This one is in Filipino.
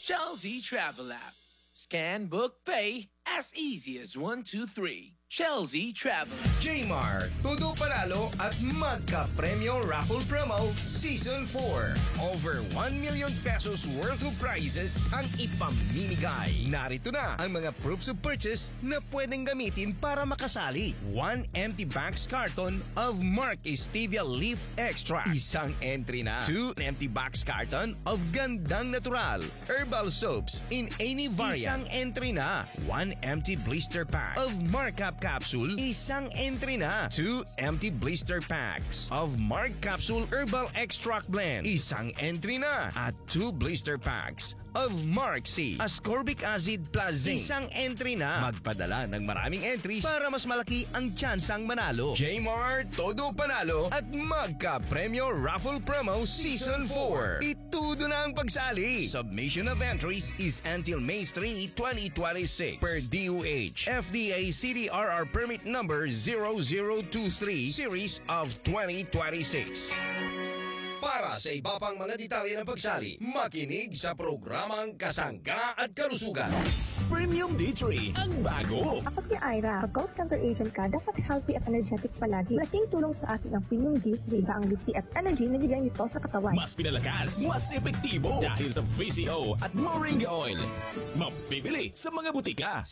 Chelsea Travel App. Scan, book, pay as easy as 1, 2, 3. Chelsea Travel. Jmar, Todo Panalo at Magka-Premyo Raffle Promo Season 4. Over 1 million pesos worth of prizes ang ipamimigay. Narito na ang mga proofs of purchase na pwedeng gamitin para makasali. 1 empty box carton of Mark Stevia Leaf Extract. Isang entry na. 2 empty box carton of Gandang Natural Herbal Soaps in any variant. Isang entry na. 1 empty blister pack of Markup Capsule. Isang entry na. 2 empty blister packs of Mark Capsule Herbal Extract Blend. Isang entry na. At 2 blister packs of Mark C Ascorbic Acid Plus Zinc. Isang entry na. Magpadala ng maraming entries para mas malaki ang tsansang manalo. Jmar, Todo Panalo at Magka-Premyo Raffle Promo Season 4. Itudo na ang pagsali. Submission of entries is until May 3, 2026 per DOH FDA CDRR Permit Number 0023 Series of 2026. Para sa iba pang mga detalye ng pagsali, makinig sa programang Kasangga at Kalusugan. Premium D3 ang bago. Ako si Ira. Pag call center agent ka, dapat healthy at energetic palagi. Malaking tulong sa atin ang Premium D3 ba ang lisi at energy na bigay nito sa katawan. Mas pinalakas, mas epektibo dahil sa VCO at Moringa Oil. Mabibili sa mga butika.